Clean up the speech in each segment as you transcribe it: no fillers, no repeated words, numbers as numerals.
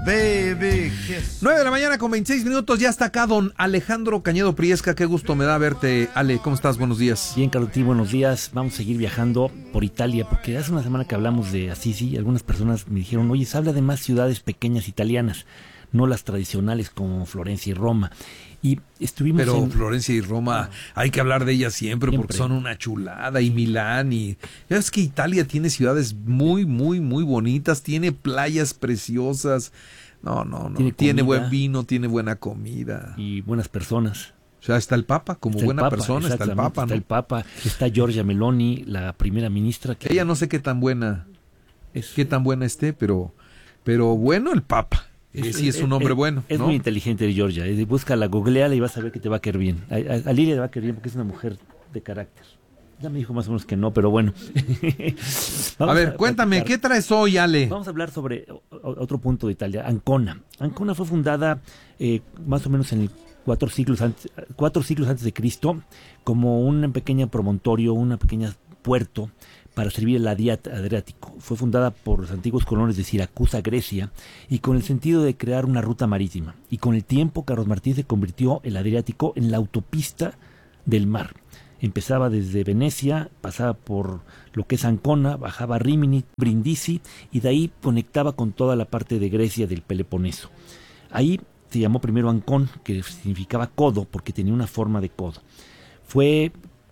baby kiss. 9 de la mañana con 26 minutos, ya está acá don Alejandro Cañedo Priesca. Qué gusto me da verte, Ale. ¿Cómo estás? Buenos días. Bien, Carlotti, buenos días. Vamos a seguir viajando por Italia, porque hace una semana que hablamos de Assisi, algunas personas me dijeron, oye, se habla de más ciudades pequeñas italianas, no las tradicionales como Florencia y Roma. Y estuvimos Pero Florencia y Roma, hay que hablar de ellas siempre porque son una chulada. Y Milán, y es que Italia tiene ciudades muy, muy, muy bonitas, tiene playas preciosas. No. Tiene buen vino, tiene buena comida. Y buenas personas. O sea, está el Papa, como Está buena persona, está el Papa, ¿no? Está el Papa, está Giorgia Meloni, la primera ministra. Que ella no sé qué tan buena esté, pero bueno, el Papa. Sí, es un hombre bueno, es ¿no? muy inteligente Giorgia. Búscala, googleala y vas a ver que te va a caer bien. A Lilia le va a caer bien porque es una mujer de carácter. Ya me dijo más o menos que no, pero bueno. A ver, cuéntame, ¿qué traes hoy, Ale? Vamos a hablar sobre otro punto de Italia, Ancona. Ancona fue fundada más o menos en el 4 siglos antes de Cristo, como un pequeño promontorio, una pequeña puerto para servir el Adriático. Fue fundada por los antiguos colonos de Siracusa, Grecia, y con el sentido de crear una ruta marítima. Y con el tiempo, Carlos Martín se convirtió el Adriático en la autopista del mar. Empezaba desde Venecia, pasaba por lo que es Ancona, bajaba a Rímini, Brindisi, y de ahí conectaba con toda la parte de Grecia del Peloponeso. Ahí se llamó primero Ancón, que significaba codo, porque tenía una forma de codo. Fue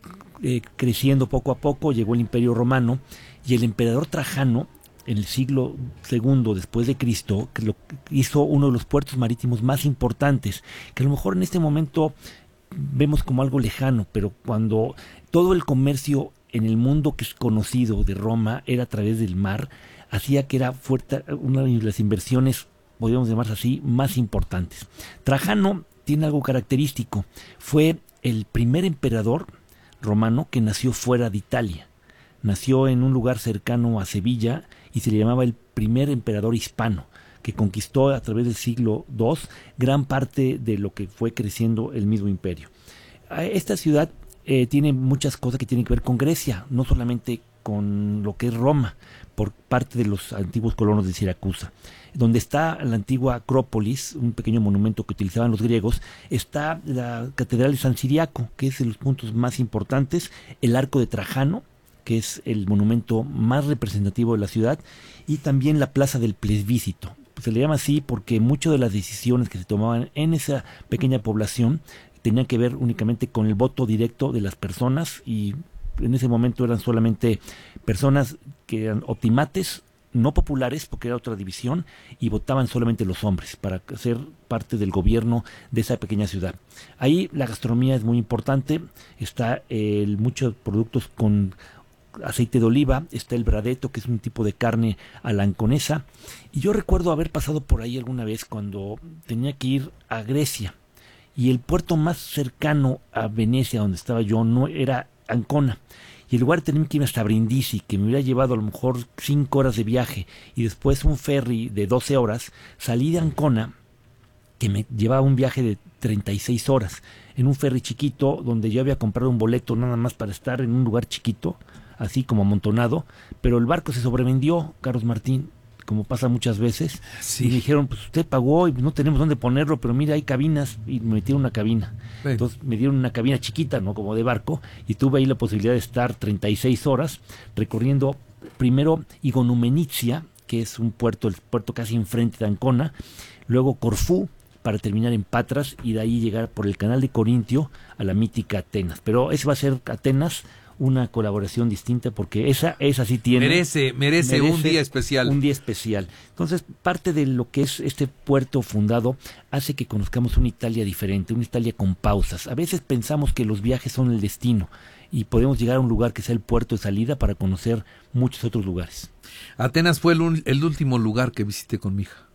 creciendo poco a poco, llegó el Imperio Romano, y el emperador Trajano, en el siglo II después de Cristo, que hizo uno de los puertos marítimos más importantes, que a lo mejor en este momento vemos como algo lejano, pero cuando todo el comercio en el mundo que es conocido de Roma era a través del mar, hacía que era fuerte, una de las inversiones, podríamos llamarse así, más importantes. Trajano tiene algo característico, fue el primer emperador romano que nació fuera de Italia. Nació en un lugar cercano a Sevilla y se le llamaba el primer emperador hispano, que conquistó a través del siglo II gran parte de lo que fue creciendo el mismo imperio. Esta ciudad tiene muchas cosas que tienen que ver con Grecia, no solamente con lo que es Roma, por parte de los antiguos colonos de Siracusa. Donde está la antigua Acrópolis, un pequeño monumento que utilizaban los griegos, está la Catedral de San Ciriaco, que es de los puntos más importantes, el Arco de Trajano, que es el monumento más representativo de la ciudad, y también la Plaza del Plebiscito. Se le llama así porque muchas de las decisiones que se tomaban en esa pequeña población tenían que ver únicamente con el voto directo de las personas, y en ese momento eran solamente personas que eran optimates, no populares, porque era otra división, y votaban solamente los hombres para ser parte del gobierno de esa pequeña ciudad. Ahí la gastronomía es muy importante, está muchos productos con aceite de oliva, está el bradeto, que es un tipo de carne a la anconesa, y yo recuerdo haber pasado por ahí alguna vez cuando tenía que ir a Grecia, y el puerto más cercano a Venecia, donde estaba yo, no era Ancona, y en lugar de tener que ir hasta Brindisi, que me hubiera llevado a lo mejor 5 horas de viaje, y después un ferry de 12 horas, salí de Ancona, que me llevaba un viaje de 36 horas, en un ferry chiquito, donde yo había comprado un boleto nada más para estar en un lugar chiquito, así como amontonado, pero el barco se sobrevendió, Carlos Martín, como pasa muchas veces, sí. Y me dijeron, pues usted pagó y no tenemos dónde ponerlo, pero mira, hay cabinas, y me metieron una cabina. Bien. Entonces me dieron una cabina chiquita, no como de barco, y tuve ahí la posibilidad de estar 36 horas recorriendo primero Igonumenitsia, que es un puerto, el puerto casi enfrente de Ancona, luego Corfú, para terminar en Patras, y de ahí llegar por el canal de Corintio a la mítica Atenas. Pero ese va a ser Atenas, una colaboración distinta, porque esa sí tiene... Merece un día especial. Un día especial. Entonces, parte de lo que es este puerto fundado hace que conozcamos una Italia diferente, una Italia con pausas. A veces pensamos que los viajes son el destino y podemos llegar a un lugar que sea el puerto de salida para conocer muchos otros lugares. Atenas fue el último lugar que visité con mi hija.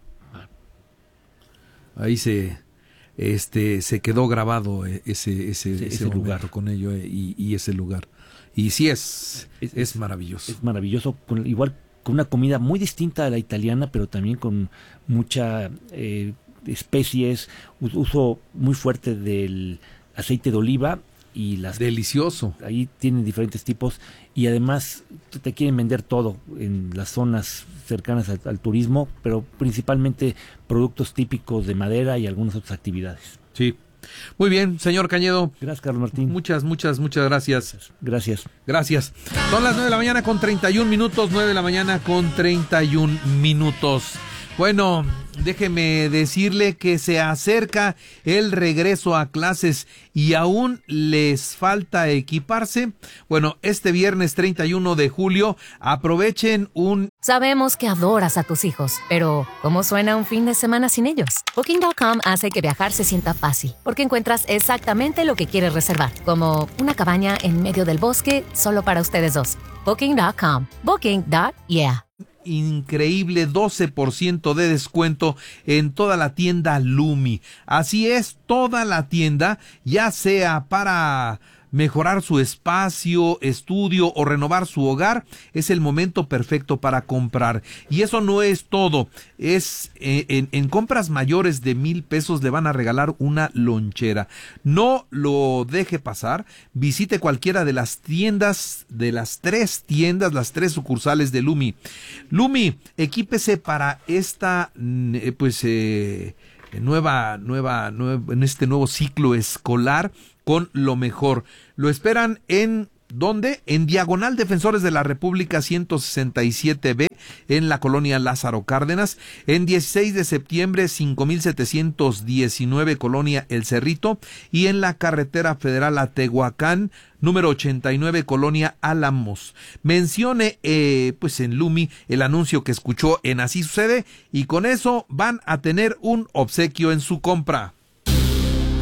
Ahí se quedó grabado ese lugar con ello y ese lugar. Y sí es maravilloso. Es maravilloso, igual con una comida muy distinta a la italiana, pero también con mucha especies, uso muy fuerte del aceite de oliva y las... Delicioso. Ahí tienen diferentes tipos y además te quieren vender todo en las zonas cercanas al turismo, pero principalmente productos típicos de madera y algunas otras actividades. Sí. Muy bien, señor Cañedo. Gracias, Carlos Martín. Muchas gracias. Gracias. Son las 9 de la mañana con 31 minutos, 9 de la mañana con 31 minutos. Bueno, déjeme decirle que se acerca el regreso a clases y aún les falta equiparse. Bueno, este viernes 31 de julio aprovechen un... Sabemos que adoras a tus hijos, pero ¿cómo suena un fin de semana sin ellos? Booking.com hace que viajar se sienta fácil, porque encuentras exactamente lo que quieres reservar, como una cabaña en medio del bosque solo para ustedes dos. Booking.com. Booking.yeah. Increíble 12% de descuento en toda la tienda Lumi. Así es, toda la tienda, ya sea para mejorar su espacio, estudio o renovar su hogar, es el momento perfecto para comprar. Y eso no es todo, es en compras mayores de 1,000 pesos le van a regalar una lonchera. No lo deje pasar, visite cualquiera de las tiendas, de las 3 tiendas, las 3 sucursales de Lumi. Lumi, equípese para esta nueva en este nuevo ciclo escolar con lo mejor. Lo esperan en ¿dónde? En Diagonal Defensores de la República 167B, en la colonia Lázaro Cárdenas, en 16 de septiembre 5719, colonia El Cerrito, y en la carretera federal a Tehuacán, número 89, colonia Álamos. Mencione en Lumi el anuncio que escuchó en Así Sucede y con eso van a tener un obsequio en su compra.